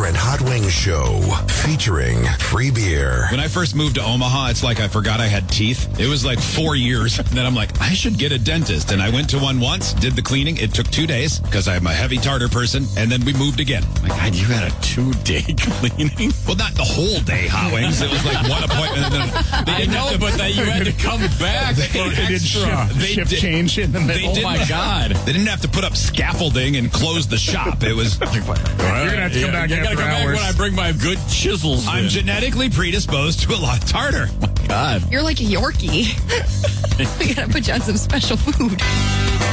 and Hot Wings Show, featuring free beer. When I first moved to Omaha, it's like I forgot I had teeth. It was like 4 years. And then I'm like, I should get a dentist. And I went to one once, did the cleaning. It took 2 days because I'm a heavy tartar person. And then we moved again. My God, you had a 2-day cleaning? Well, not the whole day, Hot Wings. It was like one appointment. And then I know, but that you had to come back for extra. Shift change in the middle. Oh, my God. They didn't have to put up scaffolding and close the shop. It was... You're going to have to come back You got to after come back hours. when I bring my good chisels I'm in. genetically predisposed to a lot of tartar. God. You're like a Yorkie. We gotta put you on some special food.